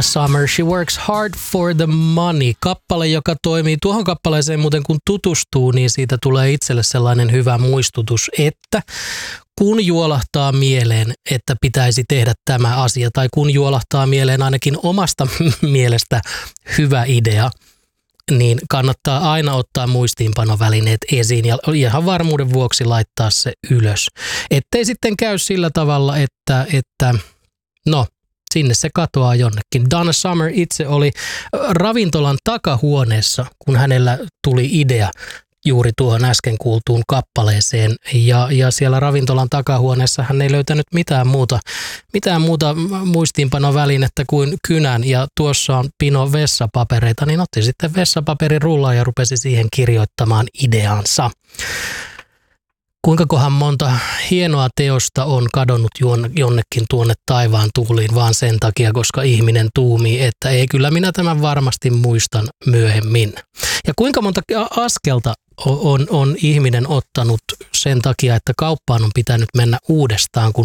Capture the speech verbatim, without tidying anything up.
Donna Summer, She Works Hard for the Money. Kappale, joka toimii. Tuohon kappaleeseen muuten kun tutustuu, niin siitä tulee itselle sellainen hyvä muistutus, että kun juolahtaa mieleen, että pitäisi tehdä tämä asia, tai kun juolahtaa mieleen ainakin omasta mielestä hyvä idea, niin kannattaa aina ottaa muistiinpanovälineet esiin ja ihan varmuuden vuoksi laittaa se ylös. Ettei sitten käy sillä tavalla, että, että no, sinne se katoaa jonnekin. Donna Summer itse oli ravintolan takahuoneessa, kun hänellä tuli idea juuri tuohon äsken kuultuun kappaleeseen. Ja, ja siellä ravintolan takahuoneessa hän ei löytänyt mitään muuta, mitään muuta muistiinpanovälinettä kuin kynän. Ja tuossa on pino vessapapereita, niin otti sitten vessapaperin rullaan ja rupesi siihen kirjoittamaan ideansa. Kuinkakohan monta hienoa teosta on kadonnut jonnekin tuonne taivaan tuuliin vaan sen takia, koska ihminen tuumii, että ei, kyllä minä tämän varmasti muistan myöhemmin. Ja kuinka monta askelta on, on ihminen ottanut sen takia, että kauppaan on pitänyt mennä uudestaan, kun